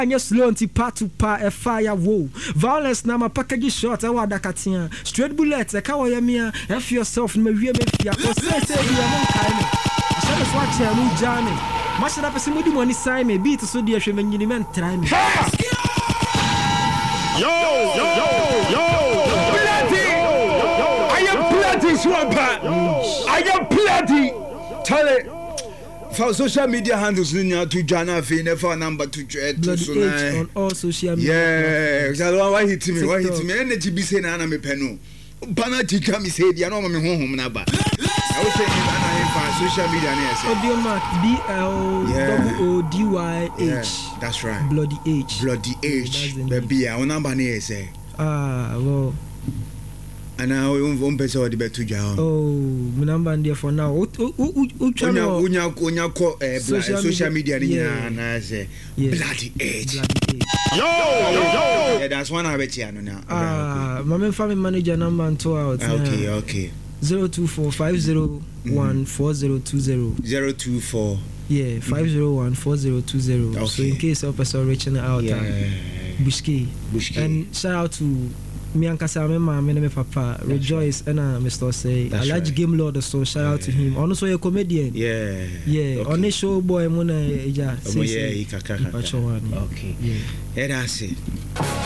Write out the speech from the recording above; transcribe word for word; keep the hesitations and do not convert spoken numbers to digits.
Anya slow anti part to pa a fire wo. Violence na ma package shot I wada katia. Straight bullet a kawa yamia. F yourself me we me fia. Ko say say we am kind. Say the swatch ya mu jame. Masha da pesi mudi money sign me beat so dia hwe manyini men try me. Yo yo yo yo. Plenty. I am plenty swampa. I am plenty. Tell it. For social media handles nya to Jana Fe never number to to so on all social media. Yeah, so why hit me? Why hit me? Energy be say na na me penu. Bana tika me say dia no me honhom na ba. I was saying na social media na say. Audio mark B L O D Y H. That's right. Bloody H. Bloody H. Baby, our number na say. Ah, well. And now we won't pay so the better job. Oh, my number there for now. Unya unya unya ko social media ni na say bloody age. Yo yo. Yeah, that's one I bet you now. Ah, my family manager number and two out. Okay, okay. Zero two four five zero one four zero two zero. Zero two four. Yeah, five zero one four zero two zero. So in case of person reaching out, yeah, Bushki. Bushki. And shout out to me and Kasa, me mama, me papa, that's Rejoice, right. And uh, Mister Say, a large right. Game lord, so shout yeah. out to him. Also, a comedian. Yeah, yeah. Okay. On the show, boy, Mona, yeah, yeah, he kaka. Okay, yeah, that's it.